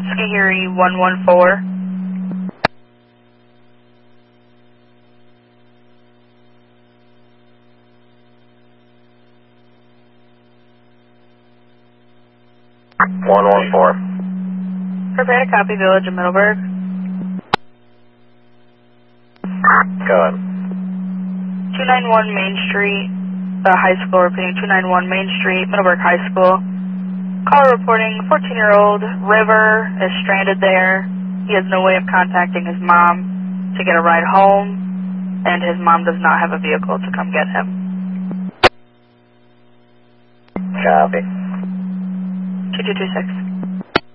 Skahiri 114. Prepare to copy Village of Middleburg. Go ahead. 291 Main Street, High School, repeating 291 Main Street, Middleburg High School. Caller reporting 14-year-old River is stranded there. He has no way of contacting his mom to get a ride home, and his mom does not have a vehicle to come get him. Copy. 2226.